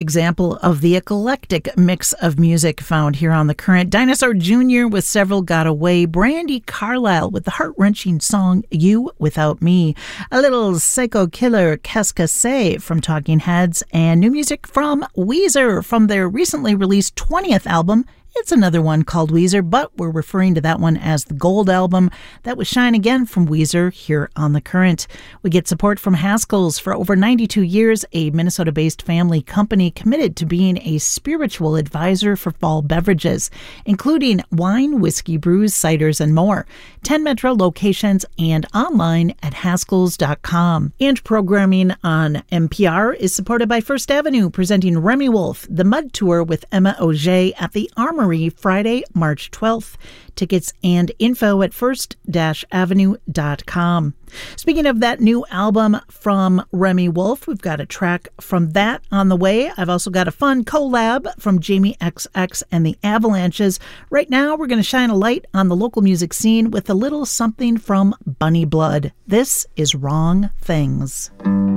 example of the eclectic mix of music found here on The Current. Dinosaur Jr. with Several Got Away. Brandi Carlile with the heart-wrenching song You Without Me. A little Psycho Killer Cascade from Talking Heads. And new music from Weezer from their recently released 20th album. It's another one called Weezer, but we're referring to that one as the Gold Album. That was Shine Again from Weezer here on The Current. We get support from Haskell's. For over 92 years, a Minnesota-based family company committed to being a spiritual advisor for fall beverages, including wine, whiskey, brews, ciders, and more. 10 Metro locations and online at haskells.com. And programming on NPR is supported by First Avenue, presenting Remy Wolf, The Mud Tour with Emma Auger at the Armory Friday, March 12th. Tickets and info at first-avenue.com. Speaking of that new album from Remy Wolf, we've got a track from that on the way. I've also got a fun collab from Jamie XX and the Avalanches. Right now, we're going to shine a light on the local music scene with a little something from Bunny Blood. This is Wrong Things.